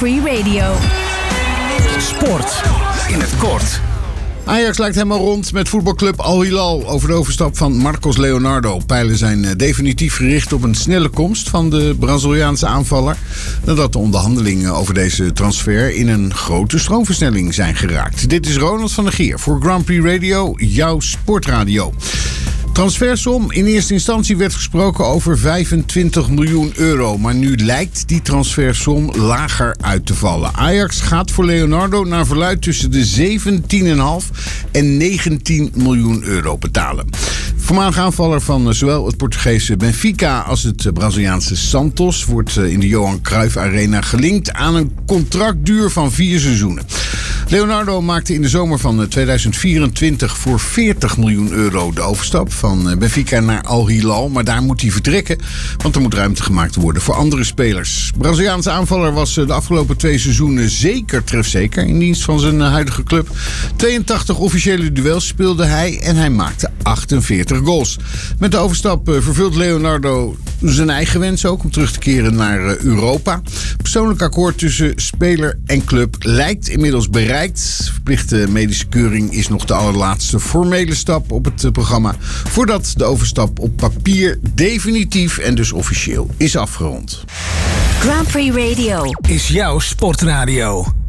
Prix Radio. Sport in het kort. Ajax lijkt helemaal rond met voetbalclub Al Hilal. Over de overstap van Marcos Leonardo. Pijlen zijn definitief gericht op een snelle komst van de Braziliaanse aanvaller. Nadat de onderhandelingen over deze transfer in een grote stroomversnelling zijn geraakt. Dit is Ronald van der Geer voor Grand Prix Radio, jouw sportradio. Transfersom. In eerste instantie werd gesproken over 25 miljoen euro. Maar nu lijkt die transfersom lager uit te vallen. Ajax gaat voor Leonardo naar verluidt tussen de 17,5 en 19 miljoen euro betalen. Voormalig aanvaller van zowel het Portugese Benfica als het Braziliaanse Santos wordt in de Johan Cruijff Arena gelinkt aan een contractduur van 4 seizoenen. Leonardo maakte in de zomer van 2024 voor 40 miljoen euro de overstap van Benfica naar Al Hilal. Maar daar moet hij vertrekken, want er moet ruimte gemaakt worden voor andere spelers. Braziliaanse aanvaller was de afgelopen 2 seizoenen zeker trefzeker in dienst van zijn huidige club. 82 officiële duels speelde hij en hij maakte 48 goals. Met de overstap vervult Leonardo zijn eigen wens ook om terug te keren naar Europa. Persoonlijk akkoord tussen speler en club lijkt inmiddels bereikt. Verplichte medische keuring is nog de allerlaatste formele stap op het programma, voordat de overstap op papier definitief en dus officieel is afgerond. Grand Prix Radio Is jouw sportradio.